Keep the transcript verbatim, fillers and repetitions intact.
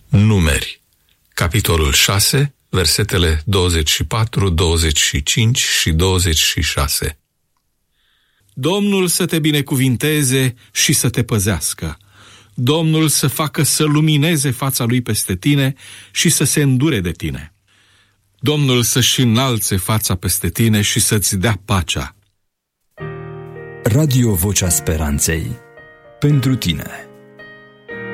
Numeri, capitolul șase, versetele douăzeci și patru, douăzeci și cinci și douăzeci și șase. Domnul să te binecuvinteze și să te păzească. Domnul să facă să lumineze fața lui peste tine și să se îndure de tine. Domnul să-și înalțe fața peste tine și să-ți dea pacea. Radio Vocea Speranței. Pentru tine.